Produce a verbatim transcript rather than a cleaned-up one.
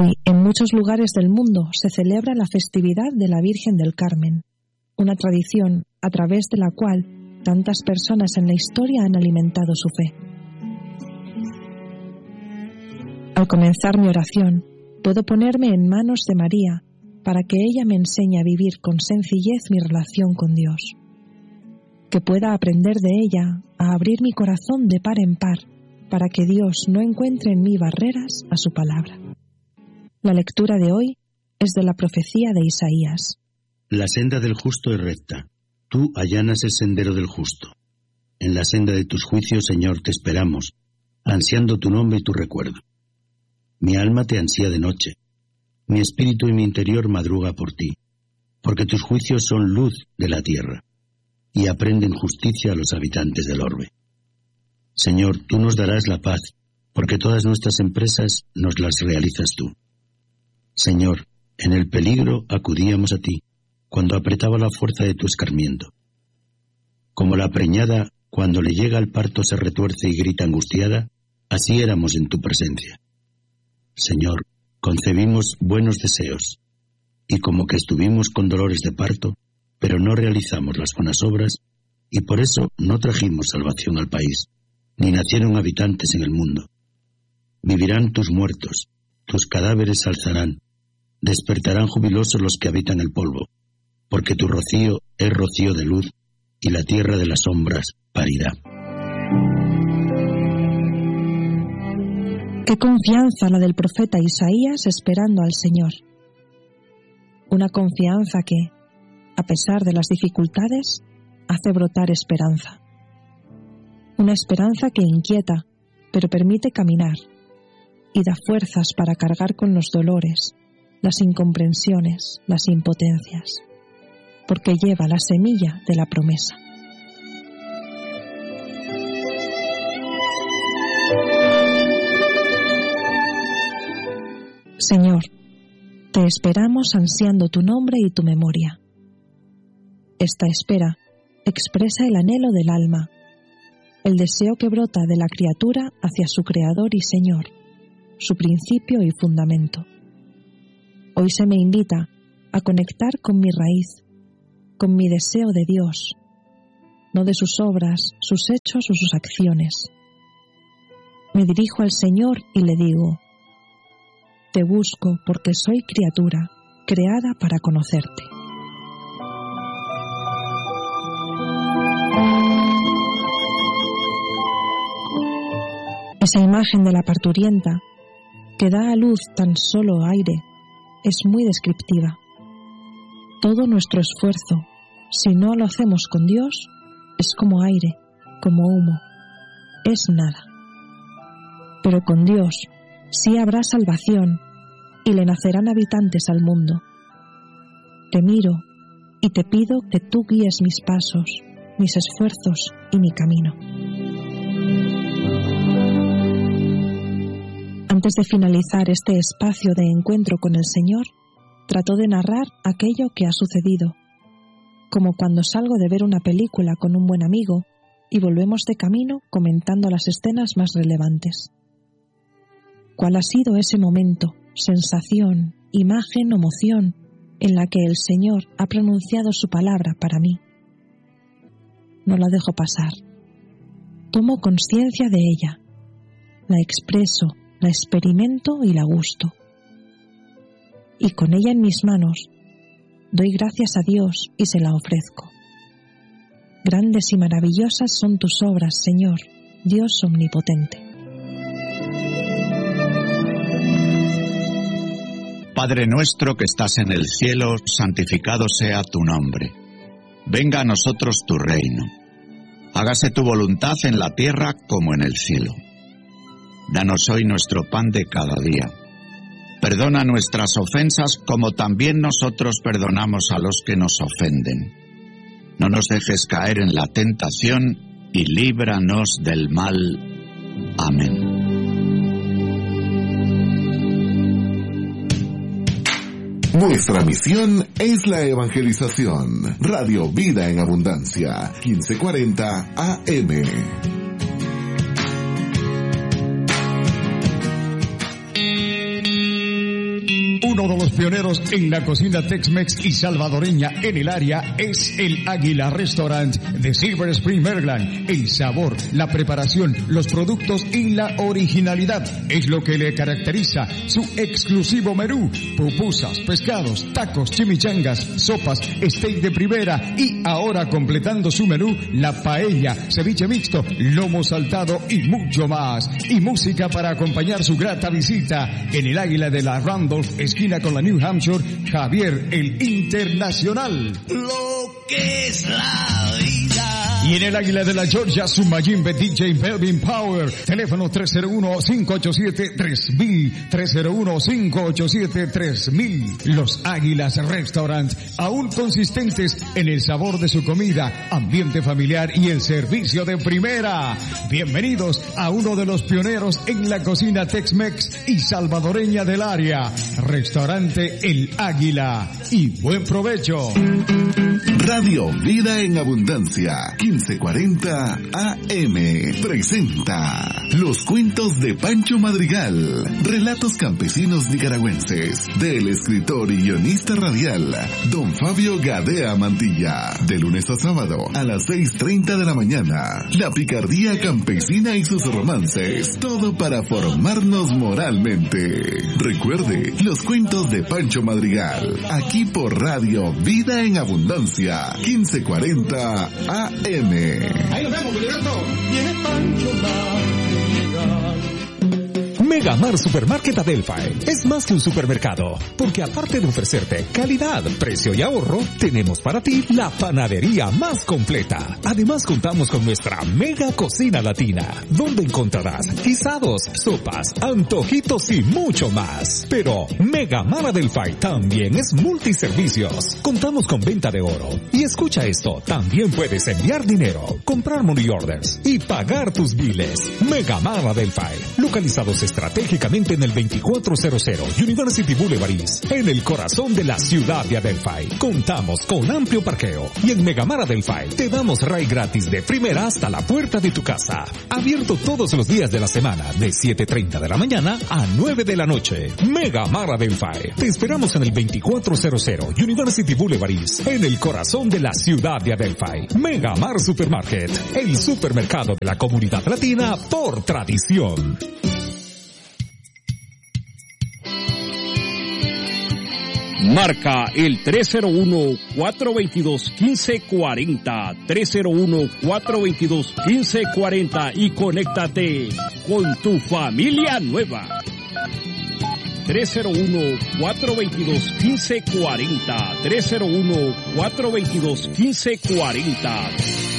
Hoy, en muchos lugares del mundo, se celebra la festividad de la Virgen del Carmen, una tradición a través de la cual tantas personas en la historia han alimentado su fe. Al comenzar mi oración, puedo ponerme en manos de María para que ella me enseñe a vivir con sencillez mi relación con Dios, que pueda aprender de ella a abrir mi corazón de par en par para que Dios no encuentre en mí barreras a su palabra. La lectura de hoy es de la profecía de Isaías. La senda del justo es recta, tú allanas el sendero del justo. En la senda de tus juicios, Señor, te esperamos, ansiando tu nombre y tu recuerdo. Mi alma te ansía de noche, mi espíritu y mi interior madruga por ti, porque tus juicios son luz de la tierra, y aprenden justicia a los habitantes del orbe. Señor, tú nos darás la paz, porque todas nuestras empresas nos las realizas tú. Señor, en el peligro acudíamos a ti, cuando apretaba la fuerza de tu escarmiento. Como la preñada, cuando le llega al parto se retuerce y grita angustiada, así éramos en tu presencia. Señor, concebimos buenos deseos, y como que estuvimos con dolores de parto, pero no realizamos las buenas obras, y por eso no trajimos salvación al país, ni nacieron habitantes en el mundo. Vivirán tus muertos, tus cadáveres se alzarán, despertarán jubilosos los que habitan el polvo, porque tu rocío es rocío de luz, y la tierra de las sombras parirá. Qué confianza la del profeta Isaías esperando al Señor. Una confianza que, a pesar de las dificultades, hace brotar esperanza. Una esperanza que inquieta, pero permite caminar, y da fuerzas para cargar con los dolores, las incomprensiones, las impotencias, porque lleva la semilla de la promesa. Señor, te esperamos ansiando tu nombre y tu memoria. Esta espera expresa el anhelo del alma, el deseo que brota de la criatura hacia su Creador y Señor, su principio y fundamento. Hoy se me invita a conectar con mi raíz, con mi deseo de Dios, no de sus obras, sus hechos o sus acciones. Me dirijo al Señor y le digo: te busco porque soy criatura, creada para conocerte. Esa imagen de la parturienta, que da a luz tan solo aire, es muy descriptiva. Todo nuestro esfuerzo, si no lo hacemos con Dios, es como aire, como humo, es nada. Pero con Dios sí habrá salvación, y le nacerán habitantes al mundo. Te miro y te pido que tú guíes mis pasos, mis esfuerzos y mi camino. Antes de finalizar este espacio de encuentro con el Señor, trato de narrar aquello que ha sucedido, como cuando salgo de ver una película con un buen amigo y volvemos de camino comentando las escenas más relevantes. ¿Cuál ha sido ese momento, sensación, imagen o emoción en la que el Señor ha pronunciado su palabra para mí? No la dejo pasar. Tomo conciencia de ella, la expreso, la experimento y la gusto. Y con ella en mis manos, doy gracias a Dios y se la ofrezco. Grandes y maravillosas son tus obras, Señor, Dios omnipotente. Padre nuestro que estás en el cielo, santificado sea tu nombre. Venga a nosotros tu reino. Hágase tu voluntad en la tierra como en el cielo. Danos hoy nuestro pan de cada día. Perdona nuestras ofensas como también nosotros perdonamos a los que nos ofenden. No nos dejes caer en la tentación y líbranos del mal. Amén. Nuestra misión es la evangelización. Radio Vida en Abundancia, quince cuarenta A M. pioneros en la cocina Tex-Mex y salvadoreña en el área es el Águila Restaurant de Silver Spring, Maryland. El sabor, la preparación, los productos y la originalidad es lo que le caracteriza su exclusivo menú. Pupusas, pescados, tacos, chimichangas, sopas, steak de primera y ahora completando su menú, la paella, ceviche mixto, lomo saltado y mucho más. Y música para acompañar su grata visita en el Águila de la Randolph, esquina con la New Hampshire, Javier el Internacional. Lo que es la vida. Y en el Águila de la Georgia, su Mayimbe D J Melvin Power. Teléfono tres cero uno, cinco ocho siete, tres mil. tres cero uno, cinco ocho siete, tres mil. Los Águilas Restaurant, aún consistentes en el sabor de su comida, ambiente familiar y el servicio de primera. Bienvenidos a uno de los pioneros en la cocina Tex-Mex y salvadoreña del área. Restaurante El Águila. Y buen provecho. Radio Vida en Abundancia, quince cuarenta A M, presenta Los Cuentos de Pancho Madrigal, relatos campesinos nicaragüenses, del escritor y guionista radial, don Fabio Gadea Mantilla, de lunes a sábado a las seis treinta de la mañana. La picardía campesina y sus romances, todo para formarnos moralmente. Recuerde, Los Cuentos de Pancho Madrigal, aquí por Radio Vida en Abundancia, quince cuarenta A M. Ahí nos vemos, Gilberto. Viene Pancho Madrigal. Megamar Supermarket Adelphi es más que un supermercado, porque aparte de ofrecerte calidad, precio y ahorro, tenemos para ti la panadería más completa. Además contamos con nuestra mega cocina latina, donde encontrarás guisados, sopas, antojitos y mucho más. Pero Megamar Adelphi también es multiservicios. Contamos con venta de oro. Y escucha esto, también puedes enviar dinero, comprar money orders y pagar tus biles. Megamar Adelphi, localizados estratégicamente en el veinticuatro cero cero University Boulevard East, en el corazón de la ciudad de Adelphi. Contamos con amplio parqueo y en Megamar Adelphi te damos ride gratis de primera hasta la puerta de tu casa. Abierto todos los días de la semana de siete treinta de la mañana a nueve de la noche. Megamar Adelphi. Te esperamos en el veinticuatro cero cero University Boulevard East, en el corazón de la ciudad de Adelphi. Megamar Supermarket, el supermercado de la comunidad latina por tradición. Marca el tres cero uno, cuatro dos dos, uno cinco cuatro cero, tres cero uno, cuatro dos dos, uno cinco cuatro cero y conéctate con tu familia nueva. tres cero uno, cuatro dos dos, uno cinco cuatro cero, tres cero uno, cuatro dos dos, uno cinco cuatro cero.